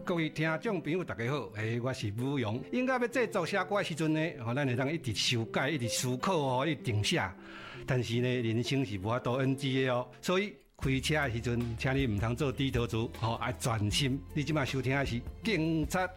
各位听众朋友，大家好，我是武勇。应该要制作写歌的时阵呢，咱会当一直修改，一直思考哦，一直定写。但是呢，人生是无法度 NG 的哦，所以开车的时阵，请你唔通做低头族，要专心。你即马收听的是《警察